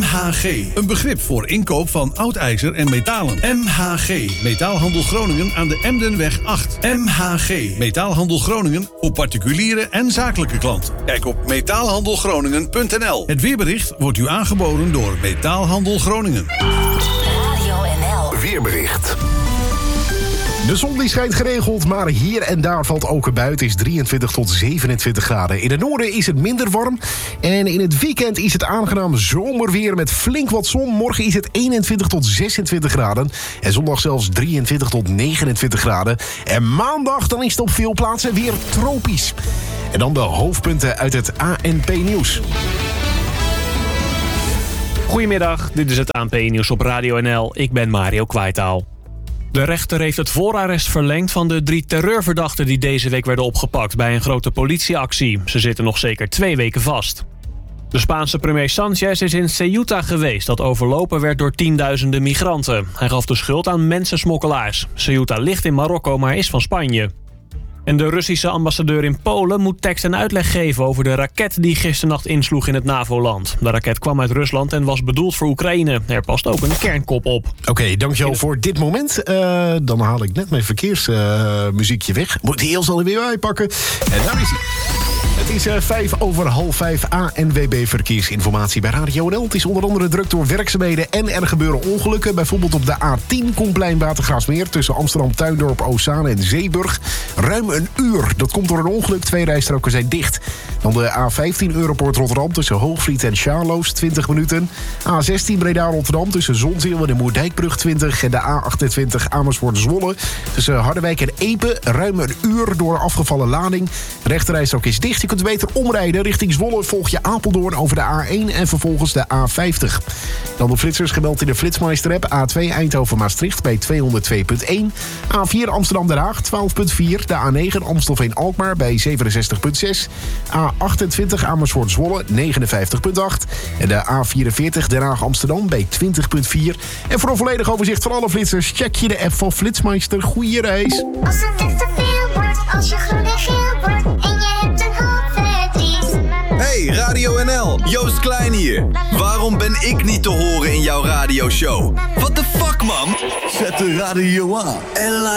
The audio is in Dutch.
MHG, een begrip voor inkoop van oud ijzer en metalen. MHG, Metaalhandel Groningen aan de Emdenweg 8. MHG, Metaalhandel Groningen voor particuliere en zakelijke klanten. Kijk op metaalhandelgroningen.nl. Het weerbericht wordt u aangeboden door Metaalhandel Groningen. Radio NL. Weerbericht. De zon die schijnt geregeld, maar hier en daar valt ook een bui. Het is 23 tot 27 graden. In het noorden is het minder warm. En in het weekend is het aangenaam zomerweer met flink wat zon. Morgen is het 21 tot 26 graden. En zondag zelfs 23 tot 29 graden. En maandag dan is het op veel plaatsen weer tropisch. En dan de hoofdpunten uit het ANP-nieuws. Goedemiddag, dit is het ANP-nieuws op Radio NL. Ik ben Mario Kwaitaal. De rechter heeft het voorarrest verlengd van de 3 terreurverdachten die deze week werden opgepakt bij een grote politieactie. Ze zitten nog zeker 2 weken vast. De Spaanse premier Sánchez is in Ceuta geweest dat overlopen werd door tienduizenden migranten. Hij gaf de schuld aan mensensmokkelaars. Ceuta ligt in Marokko, maar is van Spanje. En de Russische ambassadeur in Polen moet tekst en uitleg geven over de raket die gisternacht insloeg in het NAVO-land. De raket kwam uit Rusland en was bedoeld voor Oekraïne. Er past ook een kernkop op. Oké, dankjewel voor dit moment. Dan haal ik net mijn verkeersmuziekje weg. Moet die heel weer bijpakken. En daar is hij. Het is 5:05 ANWB Verkeersinformatie bij Radio NL. Het is onder andere druk door werkzaamheden en er gebeuren ongelukken. Bijvoorbeeld op de A10 Koenplein Watergraafsmeer tussen Amsterdam Tuindorp, Oostzaan en Zeeburg. Ruim een uur. Dat komt door een ongeluk. 2 rijstroken zijn dicht. Dan de A15 Europoort Rotterdam tussen Hoogvliet en Sjaarloos 20 minuten. A16 Breda Rotterdam tussen Zonzeel en de Moerdijkbrug 20. En de A28 Amersfoort Zwolle tussen Harderwijk en Epe. Ruim een uur door afgevallen lading. De rechterrijstrook is dicht. Je kunt beter omrijden. Richting Zwolle volg je Apeldoorn over de A1 en vervolgens de A50. Dan de flitsers gemeld in de Flitsmeister-app. A2 Eindhoven-Maastricht bij 202.1. A4 Amsterdam-Den Haag 12.4. De A9 Amstelveen-Alkmaar bij 67.6. A28 Amersfoort-Zwolle 59.8. En de A44 Den Haag-Amsterdam bij 20.4. En voor een volledig overzicht van alle flitsers check je de app van Flitsmeister. Goeie reis. Als het echt te veel wordt, als je groen en geel wordt en je hebt een hoofdverdriet. Hey, Radio NL, Joost Klein hier. Waarom ben ik niet te horen in jouw radioshow? What the fuck, man? Zet de radio aan.